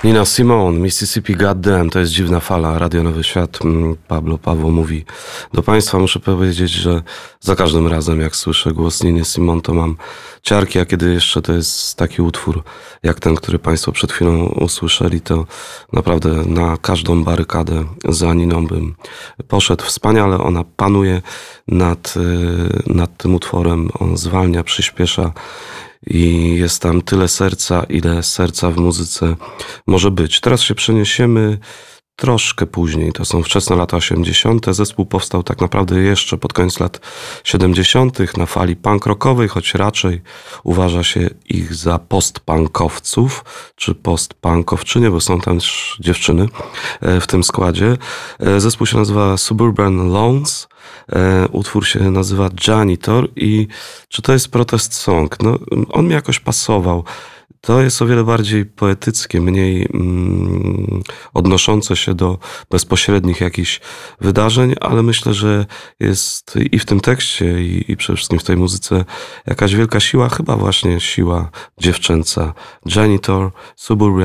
Nina Simone, Mississippi Goddamn, to jest dziwna fala, Radio Nowy Świat. Pablo mówi do Państwa. Muszę powiedzieć, że za każdym razem jak słyszę głos Niny Simone, to mam ciarki, a kiedy jeszcze to jest taki utwór jak ten, który Państwo przed chwilą usłyszeli, to naprawdę na każdą barykadę za Niną bym poszedł. Wspaniale ona panuje nad tym utworem, on zwalnia, przyspiesza. I jest tam tyle serca, ile serca w muzyce może być. Teraz się przeniesiemy troszkę później. To są wczesne lata 80. Zespół powstał tak naprawdę jeszcze pod koniec lat 70. na fali punk rockowej, choć raczej uważa się ich za postpunkowców, czy postpunkowczynie, bo są tam też dziewczyny w tym składzie. Zespół się nazywa Suburban Lawns. Utwór się nazywa Janitor i czy to jest protest song? No, on mi jakoś pasował. To jest o wiele bardziej poetyckie, mniej odnoszące się do bezpośrednich jakichś wydarzeń, ale myślę, że jest i w tym tekście, i przede wszystkim w tej muzyce jakaś wielka siła, chyba właśnie siła dziewczęca. Janitor, Suburban